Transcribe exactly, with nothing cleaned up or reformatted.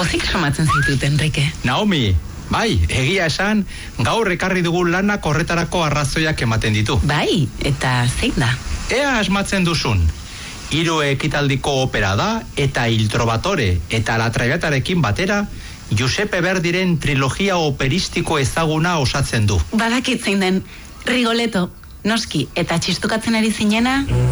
Pozik somatzen zaitut, Enrique. Naomi, bai, egia esan, gaur ekarri dugun lanak horretarako arrazoiak ematen ditu. Bai, eta zein da? Ea asmatzen duzun. Hiru ekitaldiko opera da, eta Il Trovatore eta La Traviatarekin batera, Giuseppe Verdiren trilogia operistiko ezaguna osatzen du. Badakit zein den, Rigoletto, noski, eta txistukatzen ari zinena...